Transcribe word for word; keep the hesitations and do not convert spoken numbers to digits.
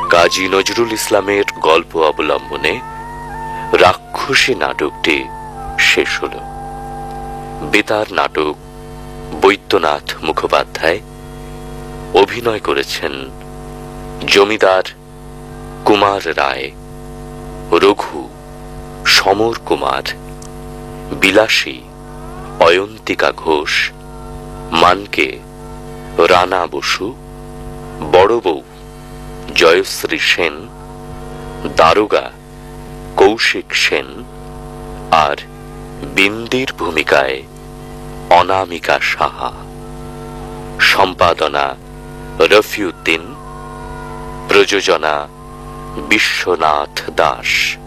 কাজী নজরুল ইসলামের গল্প অবলম্বনে রাক্ষসী নাটকটি শেষ হল। বেতার নাটক বৈদ্যনাথ মুখোপাধ্যায়। অভিনয় করেছেন জমিদার কুমার রায়, রঘু সমর কুমার, বিলাসী অয়ন্তিকা ঘোষ, মানকে রানা বসু, বড় বউ জয়শ্রী সেন, দারোগা কৌশিক সেন আর বিন্দির ভূমিকায় অনামিকা সাহা। সম্পাদনা রফিউদ্দিন, প্রযোজনা বিশ্বনাথ দাস।